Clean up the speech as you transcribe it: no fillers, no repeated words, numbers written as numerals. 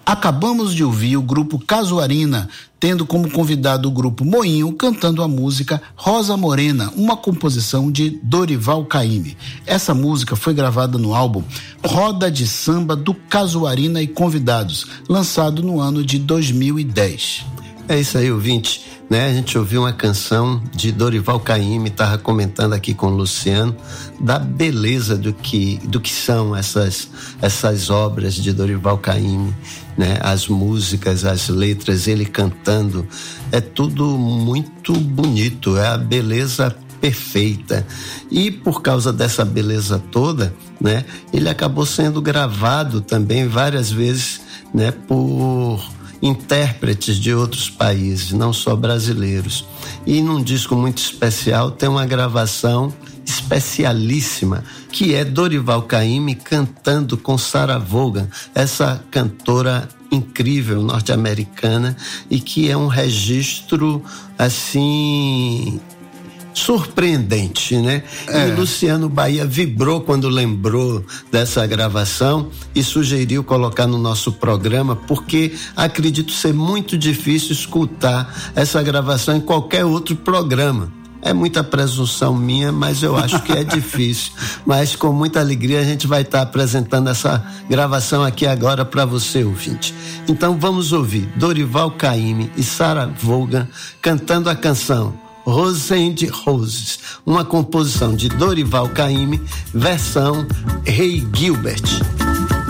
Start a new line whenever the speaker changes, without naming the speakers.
Acabamos de ouvir o grupo Casuarina, tendo como convidado o grupo Moinho, cantando a música Rosa Morena, uma composição de Dorival Caymmi. Essa música foi gravada no álbum Roda de Samba do Casuarina e Convidados, lançado no ano de 2010.
É isso aí, ouvinte, né? A gente ouviu uma canção de Dorival Caymmi, estava comentando aqui com o Luciano, da beleza do que são essas obras de Dorival Caymmi, né? As músicas, as letras, ele cantando, é tudo muito bonito, é a beleza perfeita. E por causa dessa beleza toda, né? Ele acabou sendo gravado também várias vezes, né? Por intérpretes de outros países, não só brasileiros. E num disco muito especial tem uma gravação especialíssima, que é Dorival Caymmi cantando com Sarah Vaughan, essa cantora incrível norte-americana, e que é um registro assim surpreendente, né? E Luciano Bahia vibrou quando lembrou dessa gravação e sugeriu colocar no nosso programa, porque acredito ser muito difícil escutar essa gravação em qualquer outro programa. É muita presunção minha, mas eu acho que é difícil. Mas com muita alegria a gente vai estar apresentando essa gravação aqui agora para você, ouvinte. Então vamos ouvir Dorival Caymmi e Sarah Vaughan cantando a canção Rose and Roses, uma composição de Dorival Caymmi, versão Ray Gilbert.